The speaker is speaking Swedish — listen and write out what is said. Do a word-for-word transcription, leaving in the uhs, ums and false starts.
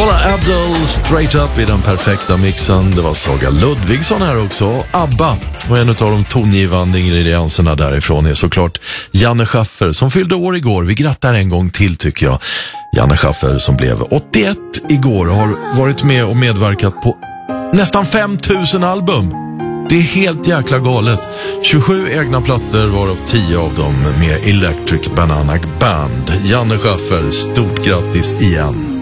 Paula Abdul, Straight Up i den perfekta mixen. Det var Saga Ludvigsson här också. ABBA. Och en av de tongivande ingredienserna därifrån är såklart Janne Schaffer som fyllde år igår. Vi grattar en gång till tycker jag. Janne Schaffer som blev åttioett igår har varit med och medverkat på nästan fem tusen album. Det är helt jäkla galet. tjugosju egna plattor varav tio av dem med Electric Banana Band. Janne Schaffer, stort grattis igen.